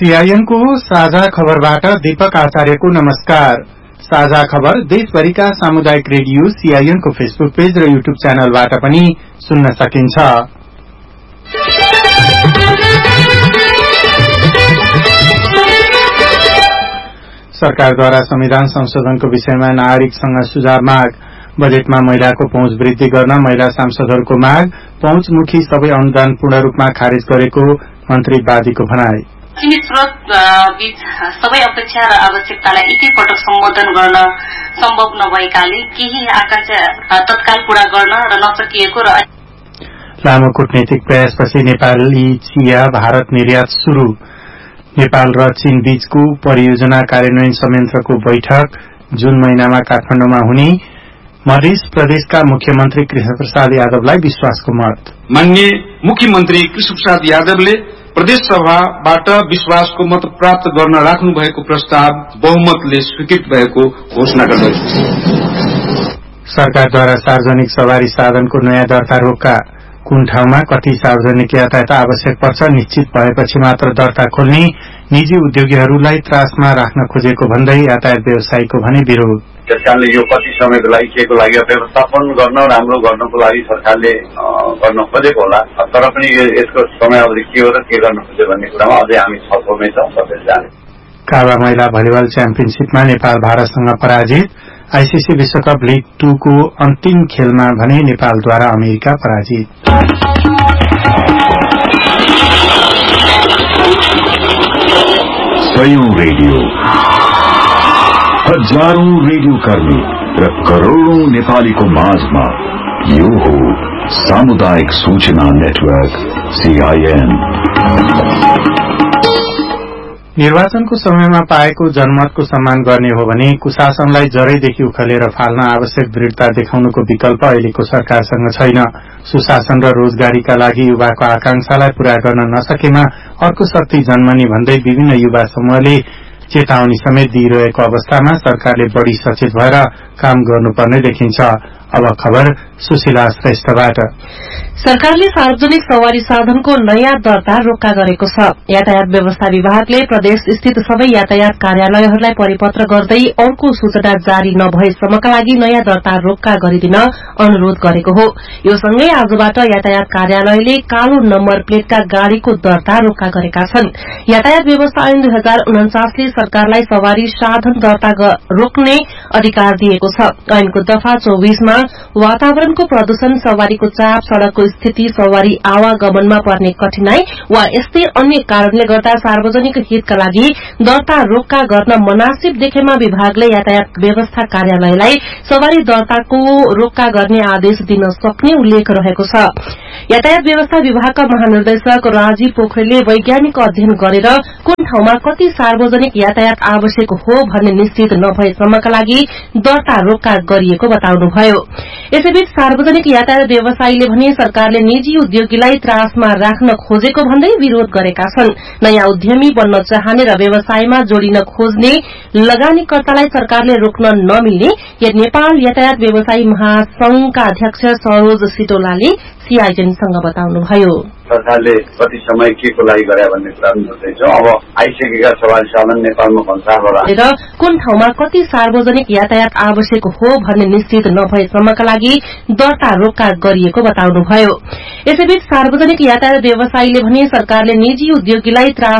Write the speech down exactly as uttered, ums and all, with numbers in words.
CIN को साझा खबरबाट दीपक आचार्यको नमस्कार। साझा खबर देशभरिका सामुदायिक रेडियो सीआईएन को फेसबुक पेज र यूट्यूब च्यानलबाट पनि सुन्न सकिन्छ। सरकारद्वारा संविधान संशोधनको विषयमा नागरिकसँग सुझाव माग। बजेटमा महिलाको पहुँच वृद्धि गर्न महिला सांसदहरूको माग। पहुँचमुखी सबै अनुदान पूर्ण रूपमा खारेज गरेको मन्त्री बादीको भनाई। सीमित स्रोत बीच सबै अपेक्षा र आवश्यकतालाई एकैपटक सम्बोधन गर्न सम्भव नभएकाले केही आकांक्षा तत्काल पूरा गर्न र नसकिएको र लामो कूटनीतिक प्रयासपछि नेपाली चिया भारत निर्यात शुरू। नेपाल र चीन बीचको परियोजना कार्यान्वयन संयन्त्रको बैठक जून महिनामा काठमाडौँमा हुने। मध्य प्रदेशका मुख्यमन्त्री कृष्ण प्रसाद यादवलाई विश्वासको मत। माननीय मुख्यमन्त्री कृष्ण प्रसाद यादवले प्रदेश सभाबाट विश्वासको मत प्राप्त गर्न राख्नु भएको प्रस्ताव बहुमतले स्वीकृत भएको घोषणा गर्दछु। सरकारद्वारा सार्वजनिक सवारी साधनको नयाँ दर्ता रोका। कुन ठाउँमा कति सार्वजनिक यातायात आवश्यक पर्छ निश्चित भएपछि मात्र दर्ता खोल्ने। निजी उद्योगीहरूलाई त्रासमा राख्न खोजेको भन्दै यातायात व्यवसायीको भने विरोध। त्यसकारणले यो कति समयको लागि केको लागि व्यवस्थापन गर्न राम्रो गर्नको लागि सरकारले गर्न खोजेको होला, तर पनि यसको समयावधि के हो र के गर्न खोज्यो भन्ने कुरामा अझै हामी छलफलमै छौँ। सबैले जाने काबा महिला भलिबल च्याम्पियनशीपमा नेपाल भारतसँग पराजित। आईसीसी विश्वकप लीग टू को अन्तिम खेलमा भने नेपालद्वारा अमेरिका पराजित। सयौं रेडियो, हजारौं रेडियो कर्मी र करोड़ौं नेपालीको माझमा यो हो सामुदायिक सूचना नेटवर्क सीआईएन। निर्वाचनको समयमा पाएको जनमतको सम्मान गर्ने हो भने कुशासनलाई जरैदेखि उखेलेर फाल्न आवश्यक दृढता देखाउनुको विकल्प अहिलेको सरकारसँग छैन। सुशासन र रोजगारीका लागि युवाको आकांक्षालाई पूरा गर्न नसकेमा अर्को शक्ति जन्मने भन्दै विभिन्न युवा समूहले चेतावनी समेत दिइरहेको अवस्थामा सरकारले बढ़ी सचेत भएर काम गर्नुपर्ने देखिन्छ। अब खबर सुशीला श्रेष्ठबाट। सरकारले सार्वजनिक सवारी साधनको नयाँ दर्ता रोक्का गरेको छ। यातायात व्यवस्था विभागले प्रदेश स्थित सबै यातायात कार्यालयहरूलाई परिपत्र गर्दै अर्को सूचना जारी नभएसम्मका लागि नयाँ दर्ता रोक्का गरिदिन अनुरोध गरेको हो। यो सँगै आजबाट यातायात कार्यालयले कालो नम्बर प्लेटका गाड़ीको दर्ता रोक्का गरेका छन्। यातायात व्यवस्था ऐन दुई हजार उन्चासले सरकारलाई सवारी साधन दर्ता रोक्ने अधिकार दिएको छ। ऐनको दफा चौबीसमा वातावरणको प्रदूषण, सवारीको चाप, सड़कको स्थिति, सवारी आवागमनमा पर्ने कठिनाई वा यस्तै अन्य कारणले गर्दा सार्वजनिक हितका लागि दर्ता रोक्का गर्न मनासिब देखेमा विभागले यातायात व्यवस्था कार्यालयलाई सवारी दर्ताको रोक्का गर्ने आदेश दिन सक्ने उल्लेख रहेको छ। यातायात व्यवस्था विभागका महानिर्देशक राजीव पोखरेलले वैज्ञानिक अध्ययन गरेर कुन ठाउँमा कति सार्वजनिक यातायात आवश्यक हो भन्ने निश्चित नभएसम्मका लागि दर्ता रोक्का गरिएको बताउनुभयो। यसैबीच सार्वजनिक यातायात व्यवसायीले भने सरकारले निजी उद्योगीलाई त्रासमा राख्न खोजेको भन्दै विरोध गरेका छन्। नयाँ उद्यमी बन्न चाहने र व्यवसायमा जोडिन खोज्ने लगानीकर्तालाई सरकारले रोक्न नमिल्ने नेपाल यातायात व्यवसायी महासंघका अध्यक्ष सरोज सिटोलाले सीआईएनसँग बताउनुभयो। सरकारले कति समय के को लागि गरे भन्ने कुरा पनि सोच्दैछौँ। अब आइसकेका सवारी साधन नेपालमा भन्सारबाट र कुन ठाउँमा कति सार्वजनिक यातायात आवश्यक हो भन्ने निश्चित नभएसम्मका लागि दर्ता रोक्का गरिएको बताउनुभयो। यसैबीच सार्वजनिक यातायात व्यवसायीले भने सरकारले निजी उद्योगीलाई त्रास